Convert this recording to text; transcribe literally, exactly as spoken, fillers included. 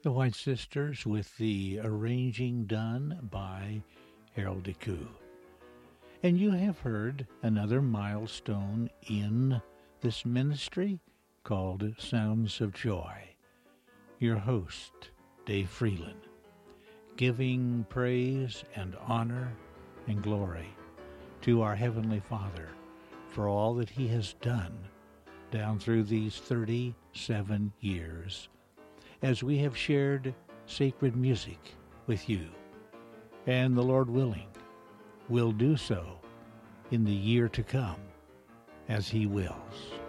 The White Sisters with the arranging done by Harold DeCoux. And you have heard another milestone in this ministry called Sounds of Joy. Your host, Dave Freeland, giving praise and honor and glory to our Heavenly Father for all that He has done down through these thirty-seven years as we have shared sacred music with you. And the Lord willing, will do so in the year to come as He wills.